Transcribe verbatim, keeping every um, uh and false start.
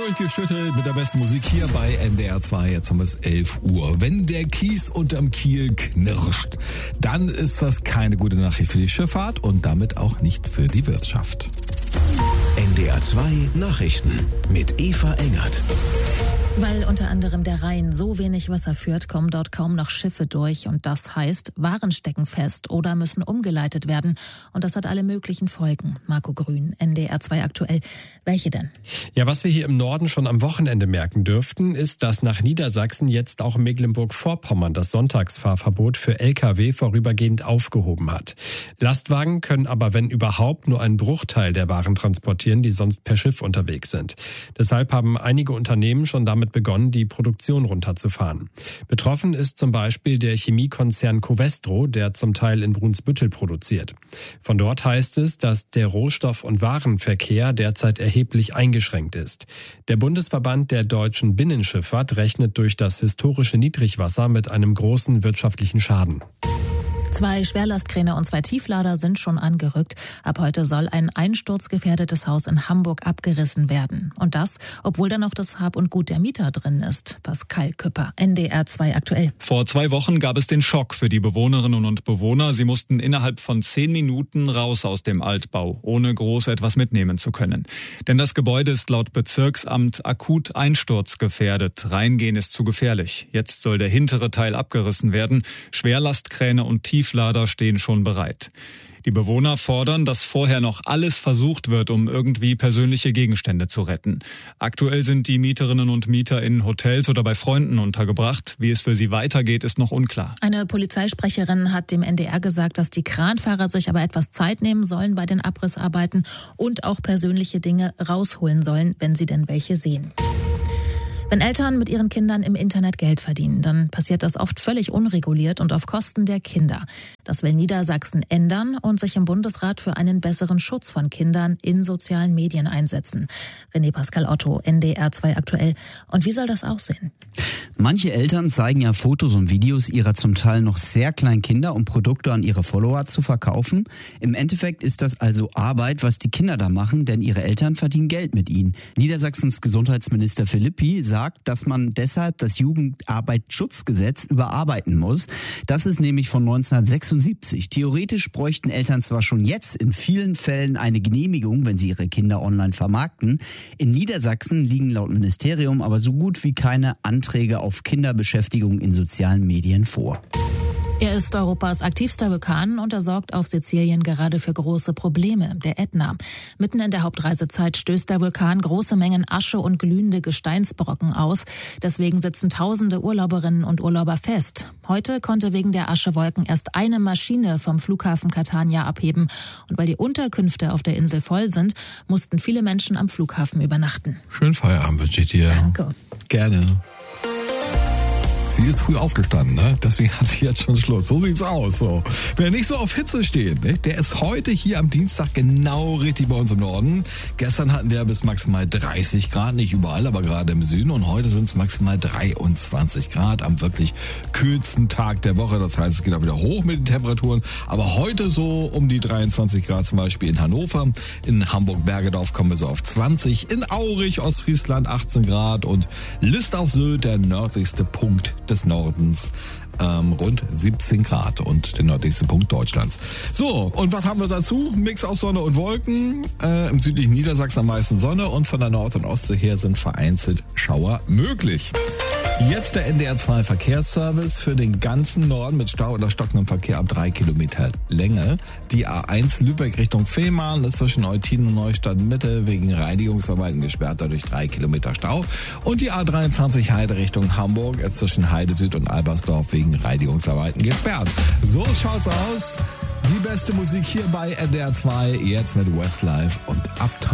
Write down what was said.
durchgeschüttelt mit der besten Musik hier bei N D R zwei. Jetzt haben wir es elf Uhr. Wenn der Kies unterm Kiel knirscht, dann ist das keine gute Nachricht für die Schifffahrt und damit auch nicht für die Wirtschaft. N D R zwei Nachrichten mit Eva Engert. Weil unter anderem der Rhein so wenig Wasser führt, kommen dort kaum noch Schiffe durch. Und das heißt, Waren stecken fest oder müssen umgeleitet werden. Und das hat alle möglichen Folgen. Marco Grün, N D R zwei aktuell. Welche denn? Ja, was wir hier im Norden schon am Wochenende merken dürften, ist, dass nach Niedersachsen jetzt auch Mecklenburg-Vorpommern das Sonntagsfahrverbot für L K W vorübergehend aufgehoben hat. Lastwagen können aber, wenn überhaupt, nur einen Bruchteil der Waren transportieren, die sonst per Schiff unterwegs sind. Deshalb haben einige Unternehmen schon damit begonnen, die Produktion runterzufahren. Betroffen ist zum Beispiel der Chemiekonzern Covestro, der zum Teil in Brunsbüttel produziert. Von dort heißt es, dass der Rohstoff- und Warenverkehr derzeit erheblich eingeschränkt ist. Der Bundesverband der deutschen Binnenschifffahrt rechnet durch das historische Niedrigwasser mit einem großen wirtschaftlichen Schaden. Zwei Schwerlastkräne und zwei Tieflader sind schon angerückt. Ab heute soll ein einsturzgefährdetes Haus in Hamburg abgerissen werden. Und das, obwohl da noch das Hab und Gut der Mieter drin ist. Pascal Küpper, N D R zwei aktuell. Vor zwei Wochen gab es den Schock für die Bewohnerinnen und Bewohner. Sie mussten innerhalb von zehn Minuten raus aus dem Altbau, ohne groß etwas mitnehmen zu können. Denn das Gebäude ist laut Bezirksamt akut einsturzgefährdet. Reingehen ist zu gefährlich. Jetzt soll der hintere Teil abgerissen werden. Schwerlastkräne und Tieflader Tieflader stehen schon bereit. Die Bewohner fordern, dass vorher noch alles versucht wird, um irgendwie persönliche Gegenstände zu retten. Aktuell sind die Mieterinnen und Mieter in Hotels oder bei Freunden untergebracht. Wie es für sie weitergeht, ist noch unklar. Eine Polizeisprecherin hat dem N D R gesagt, dass die Kranfahrer sich aber etwas Zeit nehmen sollen bei den Abrissarbeiten und auch persönliche Dinge rausholen sollen, wenn sie denn welche sehen. Wenn Eltern mit ihren Kindern im Internet Geld verdienen, dann passiert das oft völlig unreguliert und auf Kosten der Kinder. Das will Niedersachsen ändern und sich im Bundesrat für einen besseren Schutz von Kindern in sozialen Medien einsetzen. René Pascal Otto, N D R zwei aktuell. Und wie soll das aussehen? Manche Eltern zeigen ja Fotos und Videos ihrer zum Teil noch sehr kleinen Kinder, um Produkte an ihre Follower zu verkaufen. Im Endeffekt ist das also Arbeit, was die Kinder da machen, denn ihre Eltern verdienen Geld mit ihnen. Niedersachsens Gesundheitsminister Philippi sagt, dass man deshalb das Jugendarbeitsschutzgesetz überarbeiten muss. Das ist nämlich von neunzehnhundertsechsundsiebzig. Theoretisch bräuchten Eltern zwar schon jetzt in vielen Fällen eine Genehmigung, wenn sie ihre Kinder online vermarkten. In Niedersachsen liegen laut Ministerium aber so gut wie keine Anträge auf Kinderbeschäftigung in sozialen Medien vor. Er ist Europas aktivster Vulkan und er sorgt auf Sizilien gerade für große Probleme, der Ätna. Mitten in der Hauptreisezeit stößt der Vulkan große Mengen Asche und glühende Gesteinsbrocken aus. Deswegen sitzen tausende Urlauberinnen und Urlauber fest. Heute konnte wegen der Aschewolken erst eine Maschine vom Flughafen Catania abheben. Und weil die Unterkünfte auf der Insel voll sind, mussten viele Menschen am Flughafen übernachten. Schönen Feierabend wünsche ich dir. Danke. Gerne. Sie ist früh aufgestanden, ne? Deswegen hat sie jetzt schon Schluss. So sieht's aus. So. Wer nicht so auf Hitze steht, ne? Der ist heute hier am Dienstag genau richtig bei uns im Norden. Gestern hatten wir bis maximal dreißig Grad, nicht überall, aber gerade im Süden. Und heute sind es maximal dreiundzwanzig Grad am wirklich kühlsten Tag der Woche. Das heißt, es geht auch wieder hoch mit den Temperaturen. Aber heute so um die dreiundzwanzig Grad zum Beispiel in Hannover. In Hamburg-Bergedorf kommen wir so auf zwanzig. In Aurich, Ostfriesland achtzehn Grad. Und List auf Sylt, der nördlichste Punkt des Nordens, ähm, rund siebzehn Grad und der nördlichste Punkt Deutschlands. So, und was haben wir dazu? Mix aus Sonne und Wolken. Äh, Im südlichen Niedersachsen am meisten Sonne und von der Nord- und Ostsee her sind vereinzelt Schauer möglich. Jetzt der N D R zwei Verkehrsservice für den ganzen Norden mit Stau oder stockendem Verkehr ab drei Kilometer Länge. Die A eins Lübeck Richtung Fehmarn ist zwischen Eutin und Neustadt Mitte wegen Reinigungsarbeiten gesperrt, dadurch drei Kilometer Stau. Und die A dreiundzwanzig Heide Richtung Hamburg ist zwischen Heide Süd und Albersdorf wegen Reinigungsarbeiten gesperrt. So schaut's aus. Die beste Musik hier bei N D R zwei, jetzt mit Westlife und Uptown.